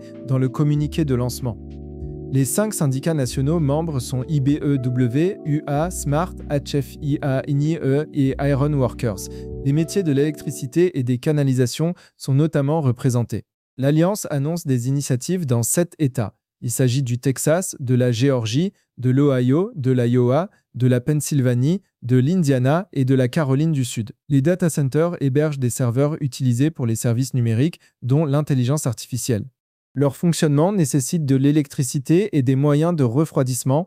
dans le communiqué de lancement. Les 5 syndicats nationaux membres sont IBEW, UA, SMART, HFIA, INIE et Iron Workers. Les métiers de l'électricité et des canalisations sont notamment représentés. L'Alliance annonce des initiatives dans 7 États. Il s'agit du Texas, de la Géorgie, de l'Ohio, de l'Iowa, de la Pennsylvanie, de l'Indiana et de la Caroline du Sud. Les data centers hébergent des serveurs utilisés pour les services numériques, dont l'intelligence artificielle. Leur fonctionnement nécessite de l'électricité et des moyens de refroidissement.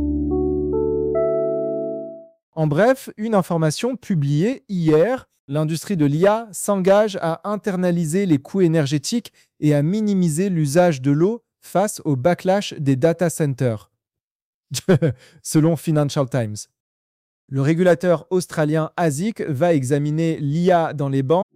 En bref, une information publiée hier, l'industrie de l'IA s'engage à internaliser les coûts énergétiques et à minimiser l'usage de l'eau face au backlash des data centers, selon Financial Times. Le régulateur australien ASIC va examiner l'IA dans les banques.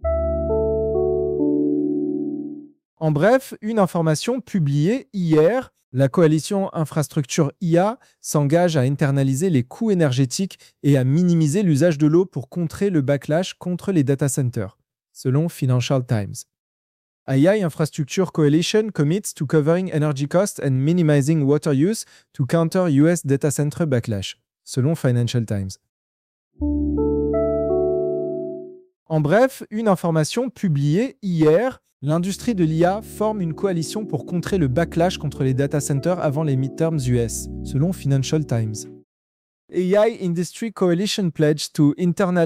En bref, une information publiée hier, la coalition Infrastructure IA s'engage à internaliser les coûts énergétiques et à minimiser l'usage de l'eau pour contrer le backlash contre les data centers, selon Financial Times. AI Infrastructure Coalition commits to covering energy costs and minimizing water use to counter US data center backlash, selon Financial Times. En bref, une information publiée hier, l'industrie de l'IA forme une coalition pour contrer le backlash contre les data centers avant les midterms US, selon Financial Times. AI Industry Coalition pledged to internalize